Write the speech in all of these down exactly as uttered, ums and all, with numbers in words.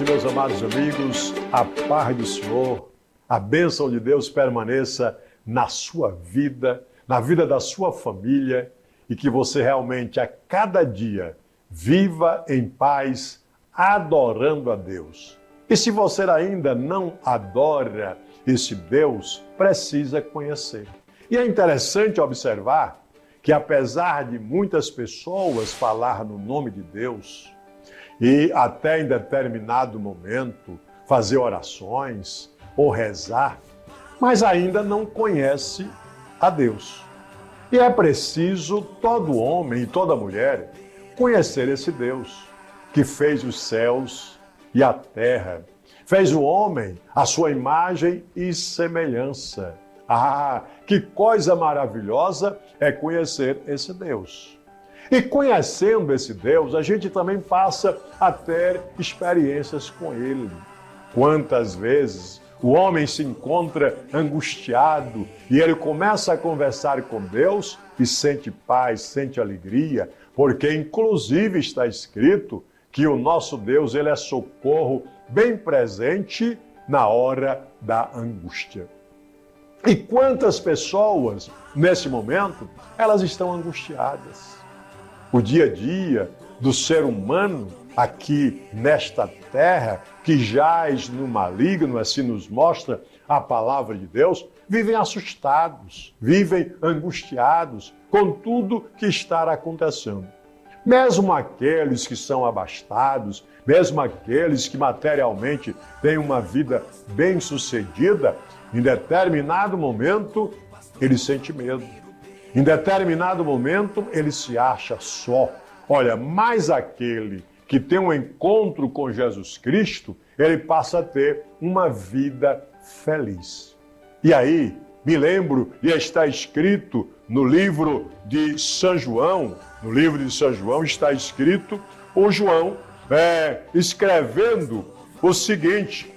meus amados amigos, a paz do Senhor, a bênção de Deus permaneça na sua vida, na vida da sua família e que você realmente a cada dia viva em paz, adorando a Deus. E se você ainda não adora esse Deus, precisa conhecer. E é interessante observar que apesar de muitas pessoas falar no nome de Deus e até em determinado momento fazer orações ou rezar, mas ainda não conhece a Deus. E é preciso todo homem e toda mulher conhecer esse Deus que fez os céus e a terra, fez o homem à sua imagem e semelhança. Ah, que coisa maravilhosa é conhecer esse Deus. E conhecendo esse Deus, a gente também passa a ter experiências com Ele. Quantas vezes o homem se encontra angustiado e ele começa a conversar com Deus e sente paz, sente alegria, porque inclusive está escrito que o nosso Deus, ele é socorro bem presente na hora da angústia. E quantas pessoas, nesse momento, elas estão angustiadas. O dia a dia do ser humano aqui nesta terra, que jaz no maligno, assim nos mostra a palavra de Deus, vivem assustados, vivem angustiados com tudo que está acontecendo. Mesmo aqueles que são abastados, mesmo aqueles que materialmente têm uma vida bem-sucedida, em determinado momento ele sente medo. Em determinado momento ele se acha só. Olha, mas aquele que tem um encontro com Jesus Cristo, ele passa a ter uma vida feliz. E aí, me lembro, e está escrito no livro de São João, no livro de São João está escrito o João é, escrevendo o seguinte,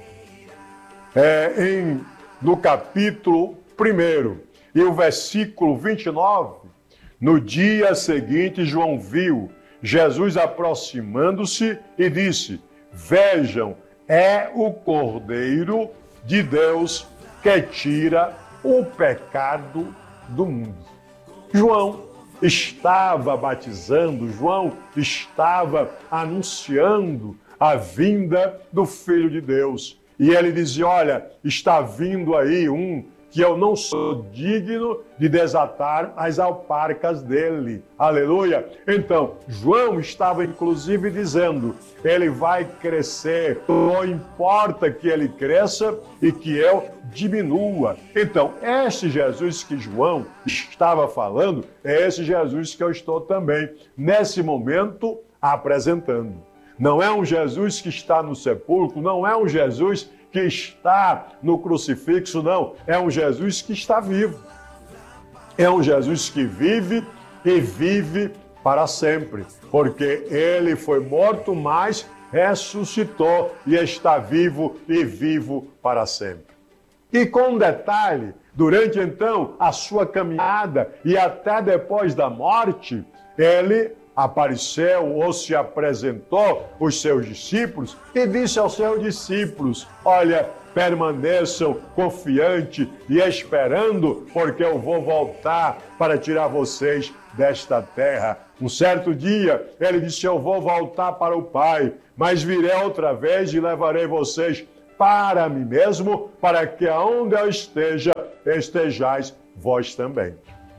é, em, no capítulo primeiro, e o versículo vinte e nove, no dia seguinte João viu Jesus aproximando-se e disse, vejam, é o Cordeiro de Deus que tira o pecado do mundo. João estava batizando, João estava anunciando a vinda do Filho de Deus. E ele dizia, olha, está vindo aí um que eu não sou digno de desatar as alparcas dele. Aleluia! Então, João estava inclusive dizendo, ele vai crescer, não importa que ele cresça e que eu diminua. Então, este Jesus que João estava falando, é esse Jesus que eu estou também, nesse momento, apresentando. Não é um Jesus que está no sepulcro, não é um Jesus que está no crucifixo, não. É um Jesus que está vivo. É um Jesus que vive e vive para sempre. Porque ele foi morto, mas ressuscitou e está vivo e vivo para sempre. E com um detalhe, durante então a sua caminhada e até depois da morte, ele apareceu ou se apresentou aos seus discípulos e disse aos seus discípulos, olha, permaneçam confiantes e esperando, porque eu vou voltar para tirar vocês desta terra. Um certo dia, ele disse, eu vou voltar para o Pai, mas virei outra vez e levarei vocês para mim mesmo, para que aonde eu esteja, estejais vós também.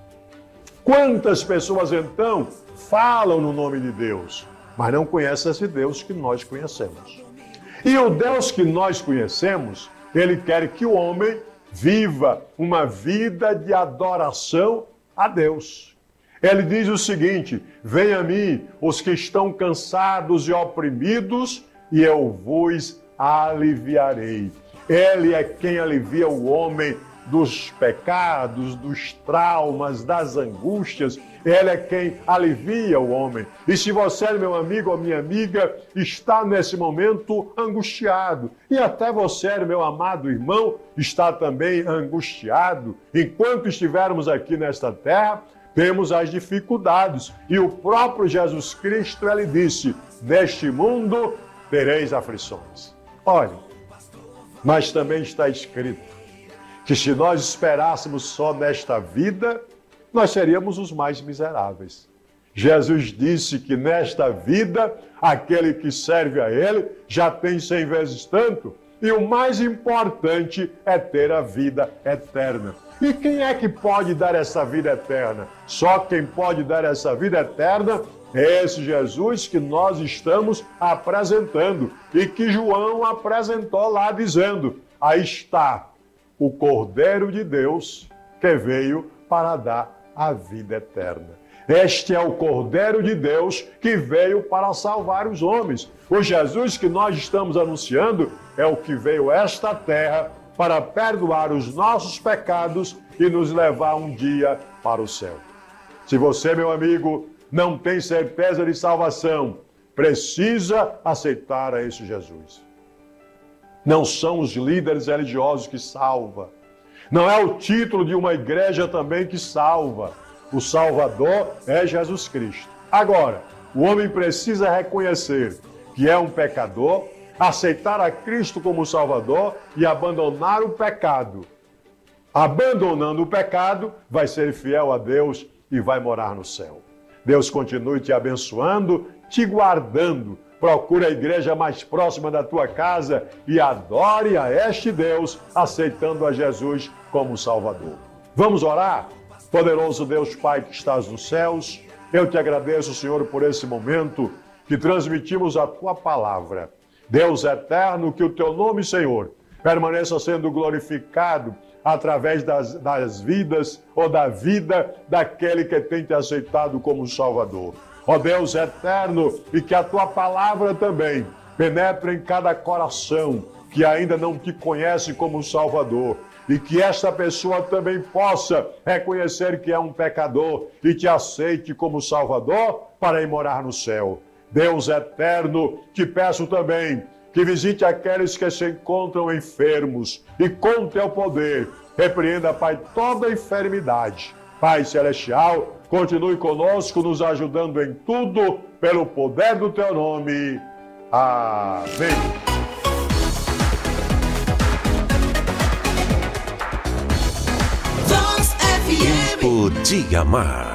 Quantas pessoas, então, falam no nome de Deus, mas não conhecem esse Deus que nós conhecemos. E o Deus que nós conhecemos, ele quer que o homem viva uma vida de adoração a Deus. Ele diz o seguinte, venha a mim os que estão cansados e oprimidos, e eu vos aliviarei. Ele é quem alivia o homem dos pecados, dos traumas, das angústias. Ele é quem alivia o homem. E se você, meu amigo ou minha amiga, está nesse momento angustiado, e até você, meu amado irmão, está também angustiado, enquanto estivermos aqui nesta terra, temos as dificuldades. E o próprio Jesus Cristo, ele disse, neste mundo tereis aflições. Olha, mas também está escrito que se nós esperássemos só nesta vida, nós seríamos os mais miseráveis. Jesus disse que nesta vida, aquele que serve a Ele já tem cem vezes tanto. E o mais importante é ter a vida eterna. E quem é que pode dar essa vida eterna? Só quem pode dar essa vida eterna é esse Jesus que nós estamos apresentando e que João apresentou lá dizendo: aí está o Cordeiro de Deus que veio para dar a vida eterna. Este é o Cordeiro de Deus que veio para salvar os homens. O Jesus que nós estamos anunciando é o que veio a esta terra para perdoar os nossos pecados e nos levar um dia para o céu. Se você, meu amigo, não tem certeza de salvação, precisa aceitar a esse Jesus. Não são os líderes religiosos que salvam. Não é o título de uma igreja também que salva. O Salvador é Jesus Cristo. Agora, o homem precisa reconhecer que é um pecador, aceitar a Cristo como Salvador e abandonar o pecado. Abandonando o pecado, vai ser fiel a Deus e vai morar no céu. Deus continue te abençoando, te guardando. Procura a igreja mais próxima da tua casa e adore a este Deus, aceitando a Jesus como Salvador. Vamos orar? Poderoso Deus Pai que estás nos céus, eu te agradeço, Senhor, por esse momento que transmitimos a tua palavra. Deus eterno, que o teu nome, Senhor, permaneça sendo glorificado através das, das vidas ou da vida daquele que tem te aceitado como Salvador. Ó Deus eterno, e que a tua palavra também penetre em cada coração que ainda não te conhece como Salvador. E que esta pessoa também possa reconhecer que é um pecador e te aceite como Salvador para ir morar no céu. Deus eterno, te peço também que visite aqueles que se encontram enfermos e com teu poder, repreenda, Pai, toda enfermidade. Pai celestial, continue conosco, nos ajudando em tudo, pelo poder do teu nome. Amém. Tempo de amar.